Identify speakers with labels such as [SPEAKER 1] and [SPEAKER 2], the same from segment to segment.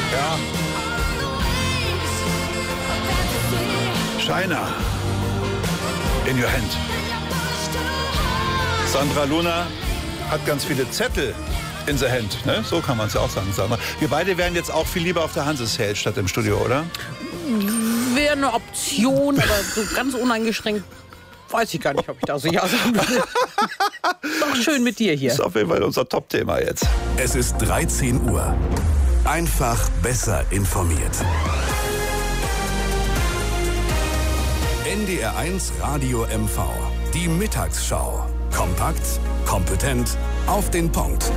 [SPEAKER 1] Ja. China. In your hand. Sandra Luna hat ganz viele Zettel in the hand. Ne? So kann man es ja auch sagen, Sandra. Wir beide wären jetzt auch viel lieber auf der Hanse-Sale statt im Studio, oder?
[SPEAKER 2] Wäre eine Option, aber so ganz uneingeschränkt weiß ich gar nicht, ob ich da so ja sagen würde. Ist auch schön mit dir hier.
[SPEAKER 1] Das ist auf jeden Fall unser Top-Thema jetzt.
[SPEAKER 3] Es ist 13 Uhr. Einfach besser informiert. NDR1 Radio MV. Die Mittagsschau. Kompakt, kompetent, auf den Punkt.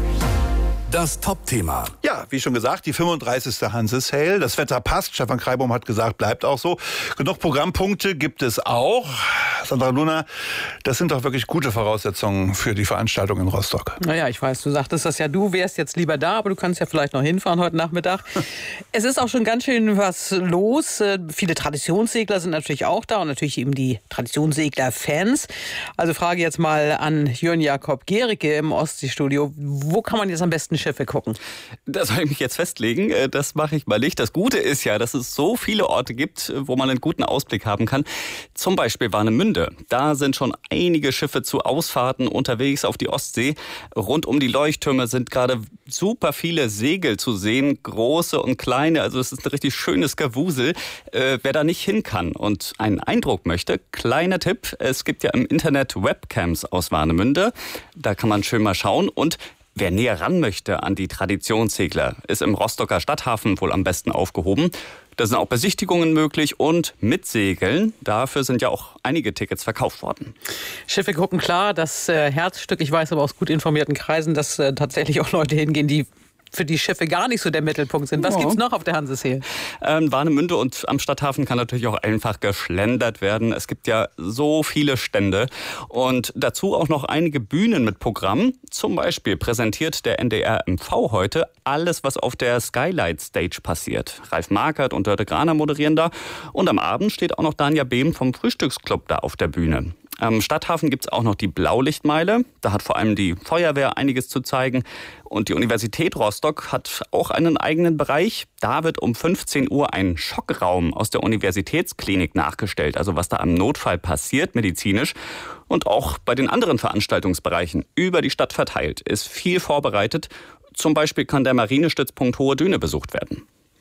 [SPEAKER 3] Das Top-Thema.
[SPEAKER 1] Ja, wie schon gesagt, die 35. Hanse-Sale. Das Wetter passt. Stefan Kreibaum hat gesagt, bleibt auch so. Genug Programmpunkte gibt es auch. Sandra Luna, das sind doch wirklich gute Voraussetzungen für die Veranstaltung in Rostock.
[SPEAKER 2] Naja, ich weiß, du sagtest das ja, du wärst jetzt lieber da, aber du kannst ja vielleicht noch hinfahren heute Nachmittag. Es ist auch schon ganz schön was los. Viele Traditionssegler sind natürlich auch da und natürlich eben die Traditionssegler-Fans. Also Frage jetzt mal an Jörn Jakob Gericke im Ostseestudio. Wo kann man jetzt am besten Schiffe gucken?
[SPEAKER 4] Da soll ich mich jetzt festlegen. Das mache ich mal nicht. Das Gute ist ja, dass es so viele Orte gibt, wo man einen guten Ausblick haben kann. Zum Beispiel Warnemünde. Da sind schon einige Schiffe zu Ausfahrten unterwegs auf die Ostsee. Rund um die Leuchttürme sind gerade super viele Segel zu sehen, große und kleine. Also es ist ein richtig schönes Gewusel. Wer da nicht hin kann und einen Eindruck möchte, kleiner Tipp. Es gibt ja im Internet Webcams aus Warnemünde. Da kann man schön mal schauen. Und wer näher ran möchte an die Traditionssegler, ist im Rostocker Stadthafen wohl am besten aufgehoben. Da sind auch Besichtigungen möglich und mit Segeln. Dafür sind ja auch einige Tickets verkauft worden.
[SPEAKER 2] Schiffe gucken, klar, das Herzstück. Ich weiß aber aus gut informierten Kreisen, dass tatsächlich auch Leute hingehen, die für die Schiffe gar nicht so der Mittelpunkt sind. Was gibt's noch auf der Hanse-Sale?
[SPEAKER 4] Warnemünde und am Stadthafen kann natürlich auch einfach geschlendert werden. Es gibt ja so viele Stände und dazu auch noch einige Bühnen mit Programm. Zum Beispiel präsentiert der NDR MV heute alles, was auf der Skylight Stage passiert. Ralf Markert und Dörte Graner moderieren da und am Abend steht auch noch Danja Behm vom Frühstücksclub da auf der Bühne. Am Stadthafen gibt es auch noch die Blaulichtmeile. Da hat vor allem die Feuerwehr einiges zu zeigen. Und die Universität Rostock hat auch einen eigenen Bereich. Da wird um 15 Uhr ein Schockraum aus der Universitätsklinik nachgestellt. Also was da am Notfall passiert medizinisch. Und auch bei den anderen Veranstaltungsbereichen über die Stadt verteilt ist viel vorbereitet. Zum Beispiel kann der Marinestützpunkt Hohe Düne besucht werden.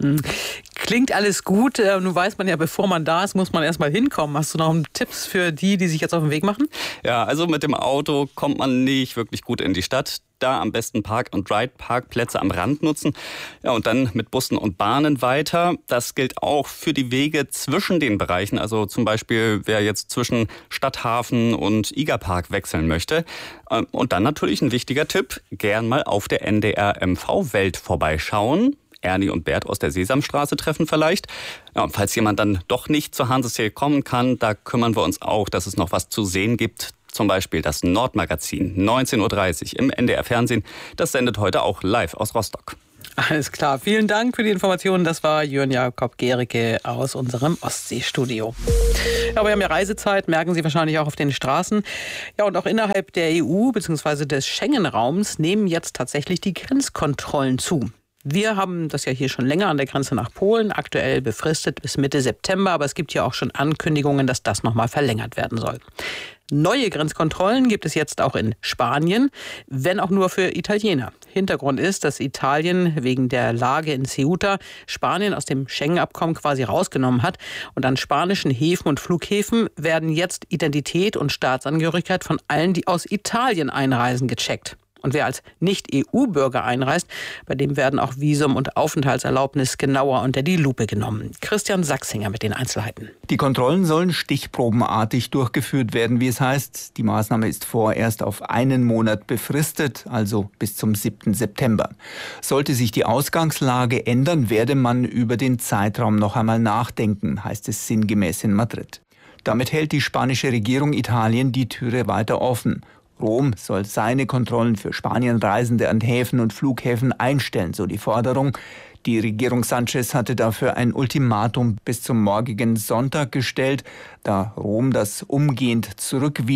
[SPEAKER 2] Klingt alles gut. Nun weiß man ja, bevor man da ist, muss man erst mal hinkommen. Hast du noch Tipps für die sich jetzt auf den Weg machen?
[SPEAKER 4] Ja, also mit dem Auto kommt man nicht wirklich gut in die Stadt. Da am besten Park-and-Ride-Parkplätze am Rand nutzen. Ja, und dann mit Bussen und Bahnen weiter. Das gilt auch für die Wege zwischen den Bereichen. Also zum Beispiel, wer jetzt zwischen Stadthafen und Igerpark wechseln möchte. Und dann natürlich ein wichtiger Tipp. Gern mal auf der NDR MV-Welt vorbeischauen. Ernie und Bert aus der Sesamstraße treffen vielleicht. Ja, und falls jemand dann doch nicht zur Hanse-Sale kommen kann, da kümmern wir uns auch, dass es noch was zu sehen gibt. Zum Beispiel das Nordmagazin, 19.30 Uhr im NDR-Fernsehen. Das sendet heute auch live aus Rostock.
[SPEAKER 2] Alles klar, vielen Dank für die Informationen. Das war Jörn Jakob Gericke aus unserem Ostseestudio. Ja, wir haben ja Reisezeit, merken Sie wahrscheinlich auch auf den Straßen. Ja, und auch innerhalb der EU bzw. des Schengen-Raums nehmen jetzt tatsächlich die Grenzkontrollen zu. Wir haben das ja hier schon länger an der Grenze nach Polen, aktuell befristet bis Mitte September, aber es gibt ja auch schon Ankündigungen, dass das nochmal verlängert werden soll. Neue Grenzkontrollen gibt es jetzt auch in Spanien, wenn auch nur für Italiener. Hintergrund ist, dass Italien wegen der Lage in Ceuta Spanien aus dem Schengen-Abkommen quasi rausgenommen hat. Und an spanischen Häfen und Flughäfen werden jetzt Identität und Staatsangehörigkeit von allen, die aus Italien einreisen, gecheckt. Und wer als Nicht-EU-Bürger einreist, bei dem werden auch Visum und Aufenthaltserlaubnis genauer unter die Lupe genommen. Christian Sachsinger mit den Einzelheiten.
[SPEAKER 5] Die Kontrollen sollen stichprobenartig durchgeführt werden, wie es heißt. Die Maßnahme ist vorerst auf einen Monat befristet, also bis zum 7. September. Sollte sich die Ausgangslage ändern, werde man über den Zeitraum noch einmal nachdenken, heißt es sinngemäß in Madrid. Damit hält die spanische Regierung Italien die Türe weiter offen. Rom soll seine Kontrollen für Spanienreisende an Häfen und Flughäfen einstellen, so die Forderung. Die Regierung Sanchez hatte dafür ein Ultimatum bis zum morgigen Sonntag gestellt, da Rom das umgehend zurückwies.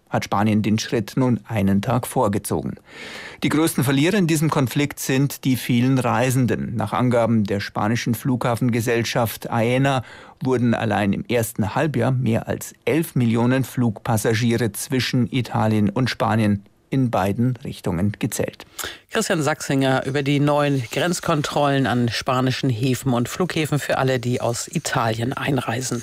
[SPEAKER 5] hat Spanien den Schritt nun einen Tag vorgezogen. Die größten Verlierer in diesem Konflikt sind die vielen Reisenden. Nach Angaben der spanischen Flughafengesellschaft Aena wurden allein im ersten Halbjahr mehr als 11 Millionen Flugpassagiere zwischen Italien und Spanien in beiden Richtungen gezählt.
[SPEAKER 2] Christian Sachsinger über die neuen Grenzkontrollen an spanischen Häfen und Flughäfen für alle, die aus Italien einreisen.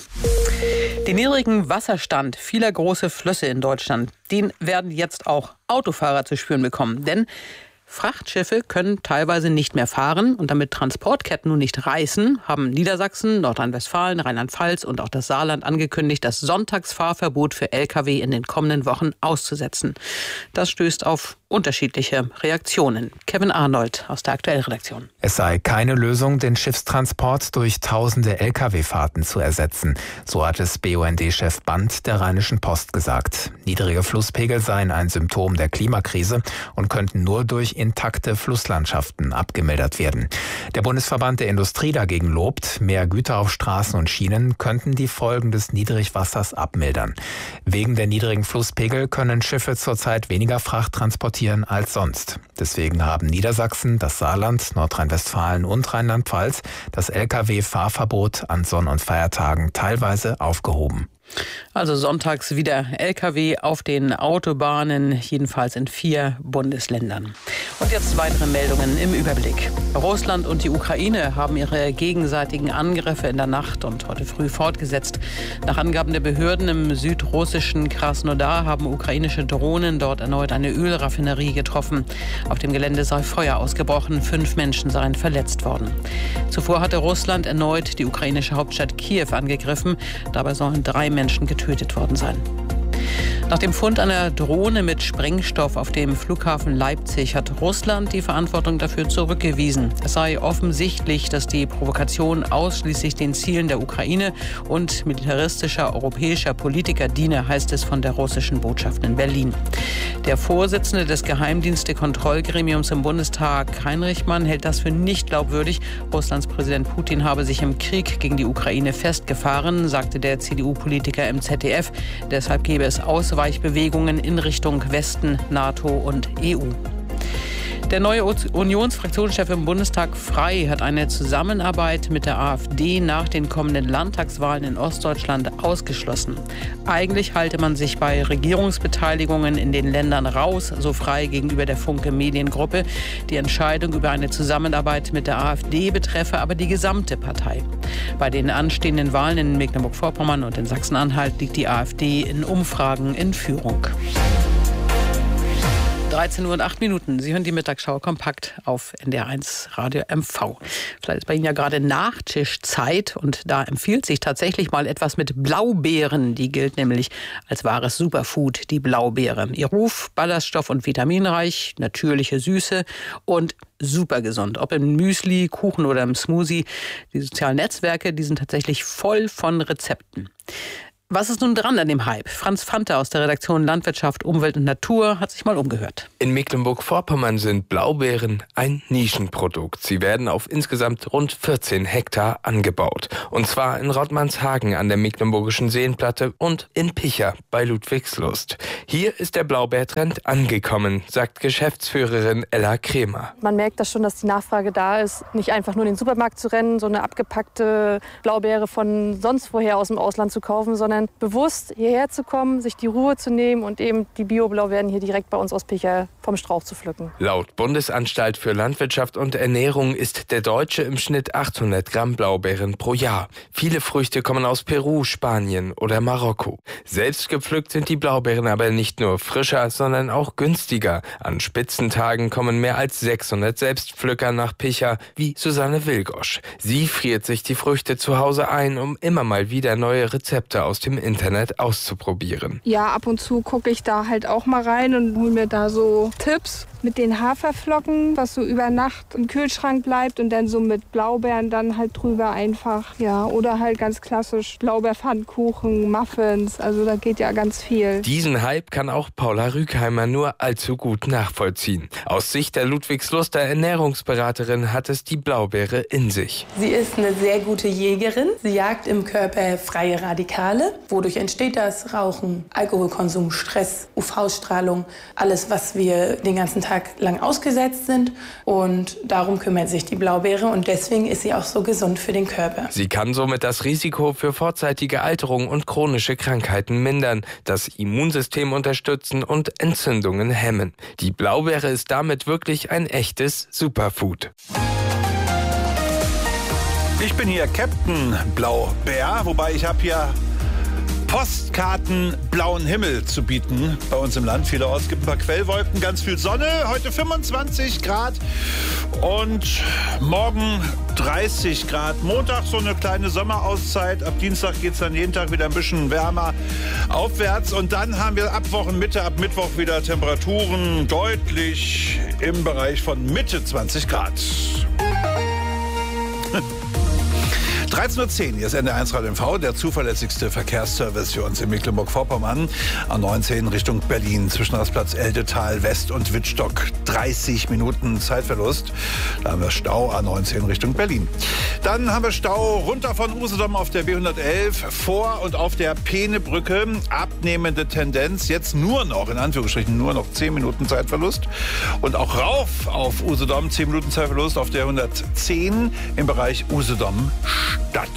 [SPEAKER 2] Den niedrigen Wasserstand vieler großer Flüsse in Deutschland, den werden jetzt auch Autofahrer zu spüren bekommen. Denn Frachtschiffe können teilweise nicht mehr fahren und damit Transportketten nun nicht reißen, haben Niedersachsen, Nordrhein-Westfalen, Rheinland-Pfalz und auch das Saarland angekündigt, das Sonntagsfahrverbot für Lkw in den kommenden Wochen auszusetzen. Das stößt auf unterschiedliche Reaktionen. Kevin Arnold aus der Aktuellredaktion.
[SPEAKER 6] Es sei keine Lösung, den Schiffstransport durch tausende Lkw-Fahrten zu ersetzen. So hat es BUND-Chef Band der Rheinischen Post gesagt. Niedrige Flusspegel seien ein Symptom der Klimakrise und könnten nur durch intakte Flusslandschaften abgemildert werden. Der Bundesverband der Industrie dagegen lobt, mehr Güter auf Straßen und Schienen könnten die Folgen des Niedrigwassers abmildern. Wegen der niedrigen Flusspegel können Schiffe zurzeit weniger Fracht transportieren als sonst. Deswegen haben Niedersachsen, das Saarland, Nordrhein-Westfalen und Rheinland-Pfalz das Lkw-Fahrverbot an Sonn- und Feiertagen teilweise aufgehoben.
[SPEAKER 2] Also sonntags wieder Lkw auf den Autobahnen, jedenfalls in 4 Bundesländern. Und jetzt weitere Meldungen im Überblick. Russland und die Ukraine haben ihre gegenseitigen Angriffe in der Nacht und heute früh fortgesetzt. Nach Angaben der Behörden im südrussischen Krasnodar haben ukrainische Drohnen dort erneut eine Ölraffinerie getroffen. Auf dem Gelände sei Feuer ausgebrochen, 5 Menschen seien verletzt worden. Zuvor hatte Russland erneut die ukrainische Hauptstadt Kiew angegriffen. Dabei sollen 3 Menschen getötet worden sein. Nach dem Fund einer Drohne mit Sprengstoff auf dem Flughafen Leipzig hat Russland die Verantwortung dafür zurückgewiesen. Es sei offensichtlich, dass die Provokation ausschließlich den Zielen der Ukraine und militaristischer europäischer Politiker diene, heißt es von der russischen Botschaft in Berlin. Der Vorsitzende des Geheimdienste-Kontrollgremiums im Bundestag, Heinrich Mann, hält das für nicht glaubwürdig. Russlands Präsident Putin habe sich im Krieg gegen die Ukraine festgefahren, sagte der CDU-Politiker im ZDF. Deshalb gebe es Ausweichbewegungen in Richtung Westen, NATO und EU. Der neue Unionsfraktionschef im Bundestag Frey hat eine Zusammenarbeit mit der AfD nach den kommenden Landtagswahlen in Ostdeutschland ausgeschlossen. Eigentlich halte man sich bei Regierungsbeteiligungen in den Ländern raus, so Frey gegenüber der Funke Mediengruppe. Die Entscheidung über eine Zusammenarbeit mit der AfD betreffe aber die gesamte Partei. Bei den anstehenden Wahlen in Mecklenburg-Vorpommern und in Sachsen-Anhalt liegt die AfD in Umfragen in Führung. 13 Uhr und 8 Minuten. Sie hören die Mittagsschau kompakt auf NDR1 Radio MV. Vielleicht ist bei Ihnen ja gerade Nachtischzeit und da empfiehlt sich tatsächlich mal etwas mit Blaubeeren. Die gilt nämlich als wahres Superfood, die Blaubeere. Ihr Ruf, ballaststoff- und vitaminreich, natürliche Süße und super gesund. Ob im Müsli, Kuchen oder im Smoothie. Die sozialen Netzwerke, die sind tatsächlich voll von Rezepten. Was ist nun dran an dem Hype? Franz Fanta aus der Redaktion Landwirtschaft, Umwelt und Natur hat sich mal umgehört.
[SPEAKER 7] In Mecklenburg-Vorpommern sind Blaubeeren ein Nischenprodukt. Sie werden auf insgesamt rund 14 Hektar angebaut. Und zwar in Rottmannshagen an der Mecklenburgischen Seenplatte und in Picha bei Ludwigslust. Hier ist der Blaubeertrend angekommen, sagt Geschäftsführerin Ella Kremer.
[SPEAKER 8] Man merkt das schon, dass die Nachfrage da ist, nicht einfach nur in den Supermarkt zu rennen, so eine abgepackte Blaubeere von sonst woher aus dem Ausland zu kaufen, sondern bewusst hierher zu kommen, sich die Ruhe zu nehmen und eben die Bio-Blaubeeren hier direkt bei uns aus Picha vom Strauch zu pflücken.
[SPEAKER 7] Laut Bundesanstalt für Landwirtschaft und Ernährung isst der Deutsche im Schnitt 800 Gramm Blaubeeren pro Jahr. Viele Früchte kommen aus Peru, Spanien oder Marokko. Selbst gepflückt sind die Blaubeeren aber nicht nur frischer, sondern auch günstiger. An Spitzentagen kommen mehr als 600 Selbstpflücker nach Picha, wie Susanne Wilgosch. Sie friert sich die Früchte zu Hause ein, um immer mal wieder neue Rezepte aus dem Internet auszuprobieren.
[SPEAKER 9] Ja, ab und zu gucke ich da halt auch mal rein und hole mir da so Tipps mit den Haferflocken, was so über Nacht im Kühlschrank bleibt und dann so mit Blaubeeren dann halt drüber einfach. Ja, oder halt ganz klassisch Blaubeerpfannkuchen, Muffins, also da geht ja ganz viel.
[SPEAKER 7] Diesen Hype kann auch Paula Rügheimer nur allzu gut nachvollziehen. Aus Sicht der Ludwigsluster Ernährungsberaterin hat es die Blaubeere in sich.
[SPEAKER 10] Sie ist eine sehr gute Jägerin. Sie jagt im Körper freie Radikale. Wodurch entsteht das? Rauchen, Alkoholkonsum, Stress, UV-Strahlung, alles, was wir den ganzen Tag lang ausgesetzt sind. Und darum kümmert sich die Blaubeere und deswegen ist sie auch so gesund für den Körper.
[SPEAKER 7] Sie kann somit das Risiko für vorzeitige Alterung und chronische Krankheiten mindern, das Immunsystem unterstützen und Entzündungen hemmen. Die Blaubeere ist damit wirklich ein echtes Superfood.
[SPEAKER 1] Ich bin hier Captain Blaubeer, wobei ich habe hier Postkarten blauen Himmel zu bieten bei uns im Land. Vielerorts gibt ein paar Quellwolken, ganz viel Sonne. Heute 25 Grad und morgen 30 Grad. Montag so eine kleine Sommerauszeit. Ab Dienstag geht es dann jeden Tag wieder ein bisschen wärmer aufwärts. Und dann haben wir ab Wochenmitte, ab Mittwoch wieder Temperaturen deutlich im Bereich von Mitte 20 Grad. 13:10 Uhr, hier ist NDR1 Radio MV, der zuverlässigste Verkehrsservice für uns in Mecklenburg-Vorpommern. A19 Richtung Berlin, Zwischenrastplatz Eldetal West und Wittstock. 30 Minuten Zeitverlust. Da haben wir Stau, A19 Richtung Berlin. Dann haben wir Stau runter von Usedom auf der B111, vor und auf der Peenebrücke. Abnehmende Tendenz, jetzt nur noch, in Anführungsstrichen, nur noch 10 Minuten Zeitverlust. Und auch rauf auf Usedom, 10 Minuten Zeitverlust auf der 110 im Bereich Usedom Stadt.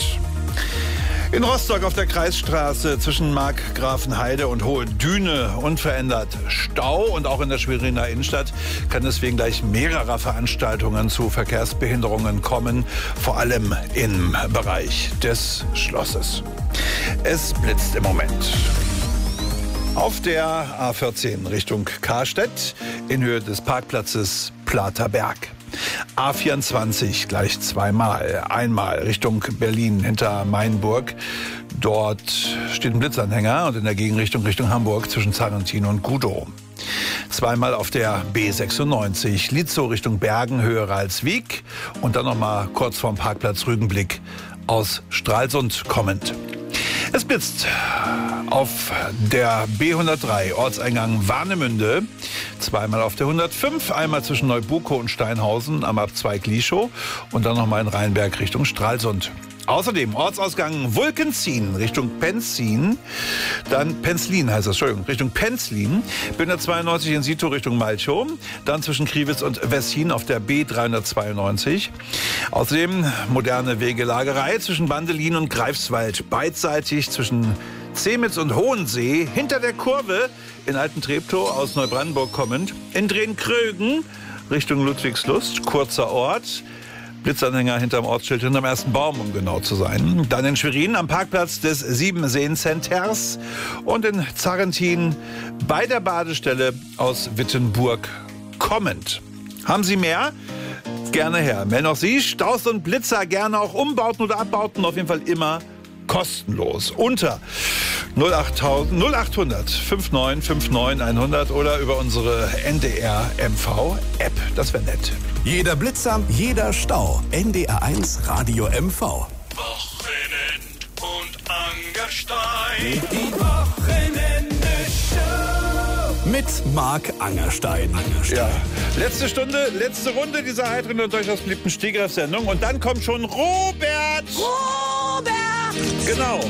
[SPEAKER 1] In Rostock auf der Kreisstraße zwischen Markgrafenheide und Hohe Düne unverändert Stau. Und auch in der Schweriner Innenstadt kann es wegen gleich mehrerer Veranstaltungen zu Verkehrsbehinderungen kommen, vor allem im Bereich des Schlosses. Es blitzt im Moment. Auf der A14 Richtung Karstedt in Höhe des Parkplatzes Platerberg. A24 gleich zweimal. Einmal Richtung Berlin hinter Mainburg. Dort steht ein Blitzanhänger und in der Gegenrichtung Richtung Hamburg zwischen Zarrentin und Gudow. Zweimal auf der B96 Lietzow Richtung Bergen, höher als Wiek. Und dann nochmal kurz vorm Parkplatz Rügenblick aus Stralsund kommend. Es blitzt auf der B103 Ortseingang Warnemünde, zweimal auf der 105, einmal zwischen Neubukow und Steinhausen am Abzweig Lieschow und dann nochmal in Rheinberg Richtung Stralsund. Außerdem Ortsausgang Wulkenzien Richtung Penzlin, dann Penzlin heißt das, Entschuldigung, Richtung Penzlin, B192 in Sito Richtung Malchow, dann zwischen Kriwitz und Wessin auf der B392. Außerdem moderne Wegelagerei zwischen Bandelin und Greifswald, beidseitig zwischen Zemitz und Hohensee, hinter der Kurve in Alten-Treptow aus Neubrandenburg kommend, in Drehn-Krögen Richtung Ludwigslust, kurzer Ort, Blitzanhänger hinterm Ortsschild, hinterm ersten Baum, um genau zu sein. Dann in Schwerin am Parkplatz des Siebenseen-Centers und in Zarrentin bei der Badestelle aus Wittenburg kommend. Haben Sie mehr? Gerne her. Melden auch Sie Staus und Blitzer, gerne auch Umbauten oder Abbauten, auf jeden Fall immer kostenlos. Unter 0800 5959 100 oder über unsere NDR MV App. Das wäre nett.
[SPEAKER 3] Jeder Blitzer, jeder Stau. NDR1 Radio MV.
[SPEAKER 11] Wochenend und Angerstein. Die Wochenende-Show.
[SPEAKER 3] Mit Marc Angerstein.
[SPEAKER 1] Ja, letzte Stunde, letzte Runde dieser heiteren und durchaus beliebten Stegreif-Sendung. Und dann kommt schon Robert!
[SPEAKER 11] Robert!
[SPEAKER 1] Genau.